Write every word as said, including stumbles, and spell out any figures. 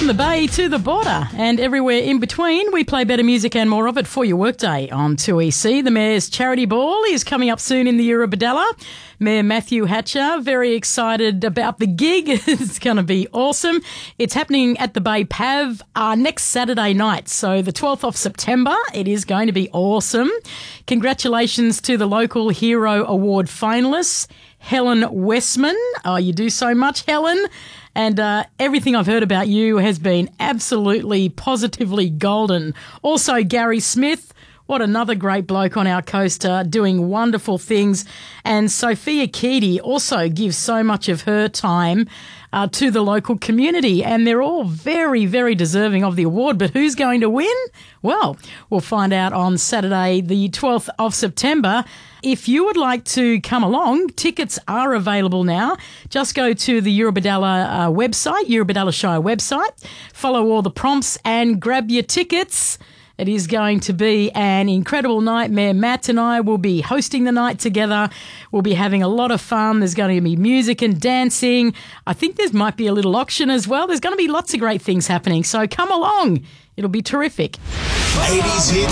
From the bay to the border and everywhere in between, we play better music and more of it for your workday on two E C. The Mayor's Charity Ball is coming up soon in the Eurobodalla. Mayor Matthew Hatcher, very excited about the gig. It's going to be awesome. It's happening at the Bay Pav uh, next Saturday night, so the twelfth of September. It is going to be awesome. Congratulations to the local Hero Award finalists, Helen Westman. Oh, you do so much, Helen. And uh, everything I've heard about you has been absolutely, positively golden. Also, Gary Smith, what another great bloke on our coast, uh, doing wonderful things. And Sophia Keedy also gives so much of her time uh, to the local community. And they're all very, very deserving of the award. But who's going to win? Well, we'll find out on Saturday, the twelfth of September. If you would like to come along, tickets are available now. Just go to the Eurobodalla uh, website, Eurobodalla Shire website, follow all the prompts and grab your tickets. It is going to be an incredible night. Mayor Matt and I will be hosting the night together. We'll be having a lot of fun. There's going to be music and dancing. I think there might be a little auction as well. There's going to be lots of great things happening. So come along. It'll be terrific. eighties hit